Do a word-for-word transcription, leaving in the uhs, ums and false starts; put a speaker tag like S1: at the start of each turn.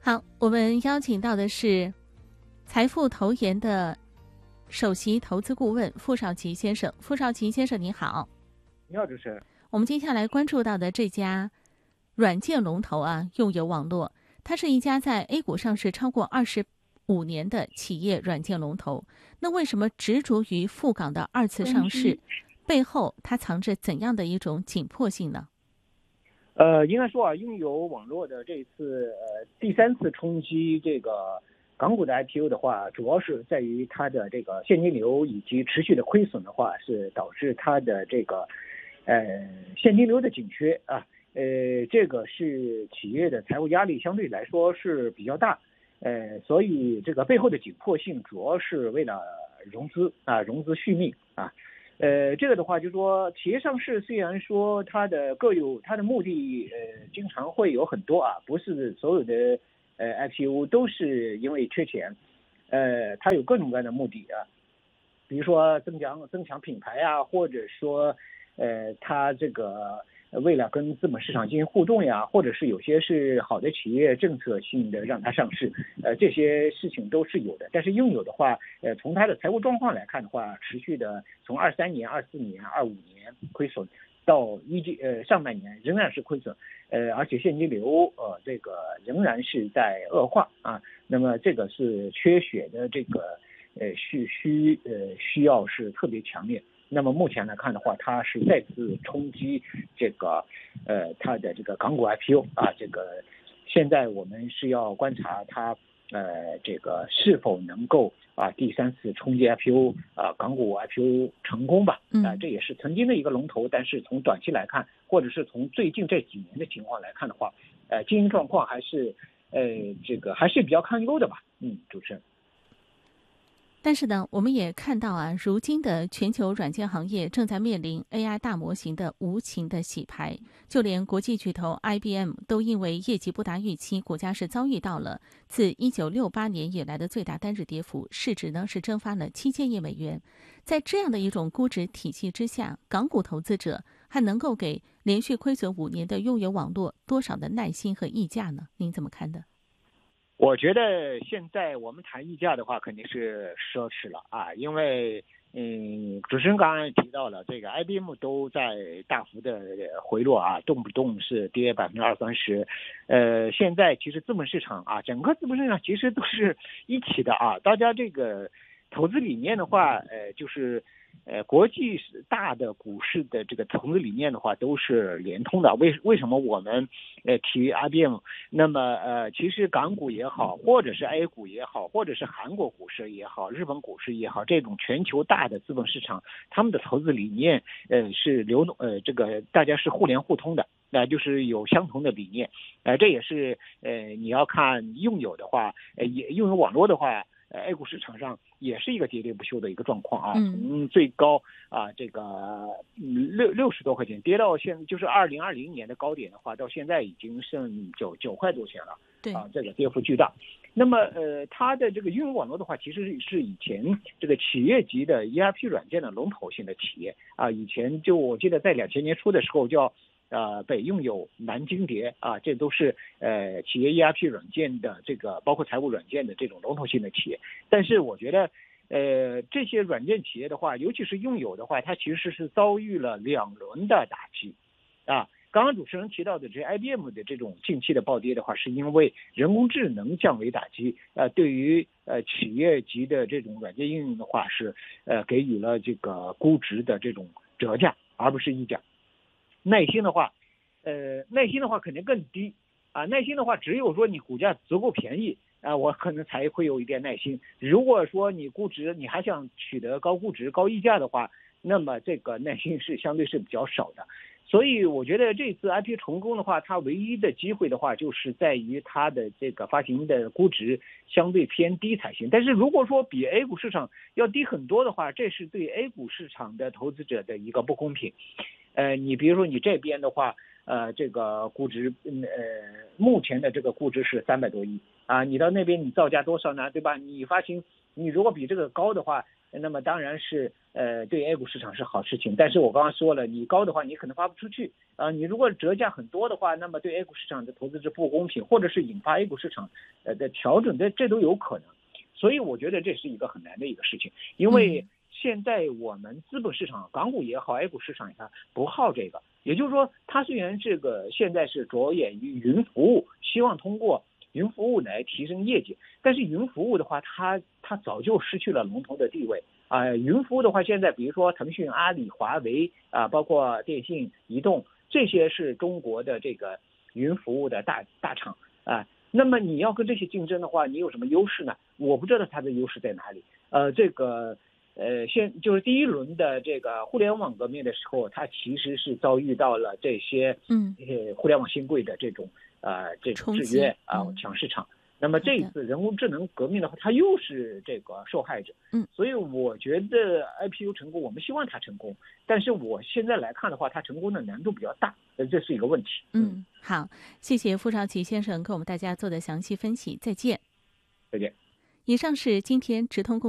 S1: 好，我们邀请到的是财富投研的首席投资顾问傅少奇先生。傅少奇先生您好。
S2: 你好，主持人。
S1: 我们接下来关注到的这家软件龙头啊，用友网络，它是一家在 A 股上市超过二十五年的企业软件龙头。那为什么执着于赴港的二次上市，背后它藏着怎样的一种紧迫性呢？
S2: 呃，应该说啊，拥有网络的这一次呃第三次冲击这个港股的 I P O 的话，主要是在于它的这个现金流以及持续的亏损的话，是导致它的这个呃现金流的紧缺啊，呃这个是企业的财务压力相对来说是比较大，呃所以这个背后的紧迫性主要是为了融资啊，融资续命啊。呃，这个的话，就是说，企业上市虽然说它的各有它的目的，呃，经常会有很多啊，不是所有的呃 I P O 都是因为缺钱，呃，它有各种各样的目的啊，比如说增强增强品牌啊，或者说，呃，它这个为了跟资本市场进行互动呀，或者是有些是好的企业政策性的让它上市，呃，这些事情都是有的。但是拥有的话，呃，从它的财务状况来看的话，持续的从二三年、二四年、二五年亏损，到一季呃上半年仍然是亏损，呃，而且现金流呃这个仍然是在恶化啊。那么这个是缺血的这个呃需需呃需要是特别强烈。那么目前来看的话，它是再次冲击这个呃它的这个港股 I P O 啊，这个现在我们是要观察它呃这个是否能够啊第三次冲击 I P O 啊港股 I P O 成功吧，啊这也是曾经的一个龙头，但是从短期来看，或者是从最近这几年的情况来看的话，呃经营状况还是呃这个还是比较堪忧的吧，嗯，主持人。
S1: 但是呢，我们也看到啊，如今的全球软件行业正在面临 A I 大模型的无情的洗牌，就连国际巨头 I B M 都因为业绩不达预期，股价是遭遇到了自一九六八年以来的最大单日跌幅，市值呢是蒸发了七千亿美元。在这样的一种估值体系之下，港股投资者还能够给连续亏损五年的拥有网络多少的耐心和溢价呢？您怎么看的？
S2: 我觉得现在我们谈溢价的话，肯定是奢侈了啊，因为嗯，主持人刚刚也提到了，这个 I B M 都在大幅的回落啊，动不动是跌百分之二三十，呃，现在其实资本市场啊，整个资本市场其实都是一起的啊，大家这个投资理念的话，呃，就是。呃，国际大的股市的这个投资理念的话，都是连通的。为为什么我们呃提 I B M？ 那么呃，其实港股也好，或者是 A 股也好，或者是韩国股市也好，日本股市也好，这种全球大的资本市场，他们的投资理念呃是流动呃这个大家是互联互通的。那、呃、就是有相同的理念，呃，这也是呃你要看拥有的话，呃也拥有网络的话。呃 A 股市场上也是一个喋喋不休的一个状况啊，从最高啊这个六六十多块钱跌到现在就是二零二零年的高点的话，到现在已经剩九九块多钱了，
S1: 对
S2: 啊，这个跌幅巨大。那么呃，它的这个运营网络的话，其实是以前这个企业级的 E R P 软件的龙头性的企业啊，以前就我记得在两千年初的时候叫。呃，北用友、南金蝶啊，这都是呃企业 E R P 软件的这个，包括财务软件的这种龙头性的企业。但是我觉得，呃，这些软件企业的话，尤其是拥有的话，它其实是遭遇了两轮的打击，啊。刚刚主持人提到的这 I B M 的这种近期的暴跌的话，是因为人工智能降维打击，呃，对于呃企业级的这种软件应用的话，是呃给予了这个估值的这种折价，而不是溢价。耐心的话，呃，耐心的话肯定更低啊。耐心的话，只有说你股价足够便宜啊，我可能才会有一点耐心。如果说你估值你还想取得高估值、高溢价的话，那么这个耐心是相对是比较少的。所以我觉得这次 I P O 成功的话，它唯一的机会的话，就是在于它的这个发行的估值相对偏低才行。但是如果说比 A 股市场要低很多的话，这是对 A 股市场的投资者的一个不公平。呃，你比如说你这边的话，呃，这个估值，呃，目前的这个估值是三百多亿啊，你到那边你造价多少呢？对吧？你发行，你如果比这个高的话， 那么当然是呃对 A 股市场是好事情。但是我刚刚说了，你高的话你可能发不出去啊、呃，你如果折价很多的话，那么对 A 股市场的投资者不公平，或者是引发 A 股市场呃的调整，这这都有可能。所以我觉得这是一个很难的一个事情，因为现在我们资本市场，港股也好 A 股市场也好，不好这个。也就是说，它虽然这个现在是着眼于云服务，希望通过云服务来提升业绩，但是云服务的话，它它早就失去了龙头的地位啊、呃。云服务的话，现在比如说腾讯、阿里、华为啊、呃，包括电信、移动，这些是中国的这个云服务的大大厂啊、呃。那么你要跟这些竞争的话，你有什么优势呢？我不知道它的优势在哪里。呃，这个。呃，现就是第一轮的这个互联网革命的时候，它其实是遭遇到了这些嗯呃互联网新贵的这种呃这种制约啊、呃、抢市场。那么这一次人工智能革命的话，它又是这个受害者。嗯，所以我觉得 I P O 成功，我们希望它成功，但是我现在来看的话，它成功的难度比较大，这是一个问题。
S1: 嗯，好，谢谢傅少奇先生给我们大家做的详细分析，再见。
S2: 再见。
S1: 以上是今天直通公